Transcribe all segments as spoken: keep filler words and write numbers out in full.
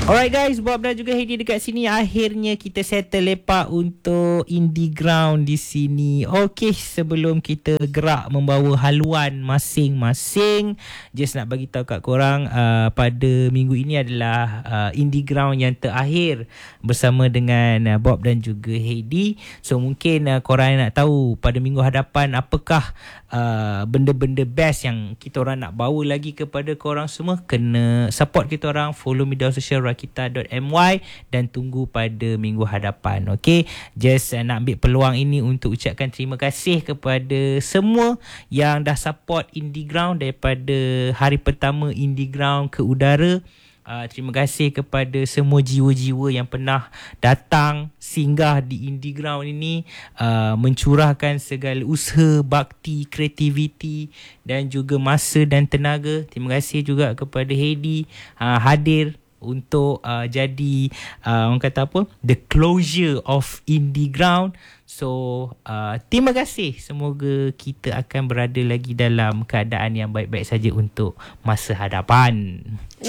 Alright guys, Bob dan juga Heidi dekat sini. Akhirnya kita settle lepak untuk Indie Ground di sini. Okey, sebelum kita gerak membawa haluan masing-masing, just nak bagi tahu kat korang, uh, pada minggu ini adalah uh, Indie Ground yang terakhir bersama dengan uh, Bob dan juga Heidi. So mungkin uh, korang nak tahu pada minggu hadapan apakah uh, benda-benda best yang kita orang nak bawa lagi kepada korang semua. Kena support kita orang, follow media sosial rakita dot my dan tunggu pada minggu hadapan. Okay, just uh, nak ambil peluang ini untuk ucapkan terima kasih kepada semua yang dah support Indie Ground daripada hari pertama Indie Ground ke udara. Uh, terima kasih kepada semua jiwa-jiwa yang pernah datang singgah di Indie Ground ini, uh, mencurahkan segala usaha, bakti, kreativiti dan juga masa dan tenaga. Terima kasih juga kepada Heidi uh, hadir untuk uh, jadi uh, orang kata apa, the closure of Indie Ground. So uh, terima kasih. Semoga kita akan berada lagi dalam keadaan yang baik-baik saja untuk masa hadapan.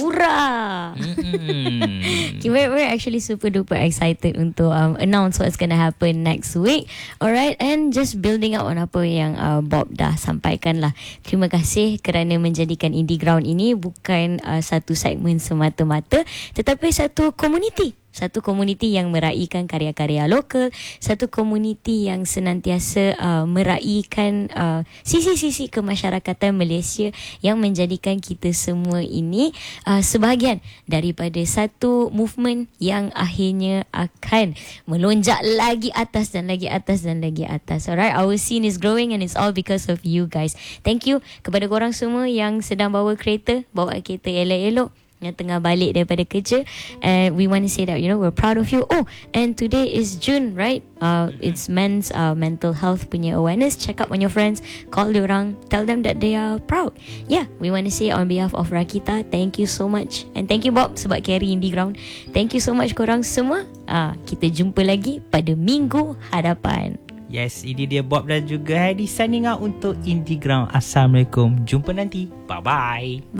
Ura! Mm-hmm. Okay, we're, we're actually super duper excited untuk um, announce what's gonna happen next week. Alright, and just building up on apa yang uh, Bob dah sampaikan lah. Terima kasih kerana menjadikan Indie Ground ini bukan uh, satu segmen semata-mata, tetapi satu komuniti. Satu komuniti yang meraihkan karya-karya lokal, satu komuniti yang senantiasa uh, meraihkan uh, sisi-sisi kemasyarakatan Malaysia yang menjadikan kita semua ini uh, sebahagian daripada satu movement yang akhirnya akan melonjak lagi atas dan lagi atas dan lagi atas. Alright, our scene is growing and it's all because of you guys. Thank you kepada korang semua yang sedang bawa kereta, bawa kereta elok-elok, yang tengah balik daripada kerja, and we want to say that, you know, we're proud of you. Oh, and today is June, right? Uh, it's men's uh, mental health punya awareness. Check up on your friends, call diorang, tell them that they are proud. Yeah, we want to say on behalf of Rakita, thank you so much, and thank you Bob sebab carry Indie Ground. Thank you so much korang semua. Uh, kita jumpa lagi pada minggu hadapan. Yes, ini dia Bob dan juga Heidi signing out untuk Indie Ground. Assalamualaikum. Jumpa nanti. Bye-bye.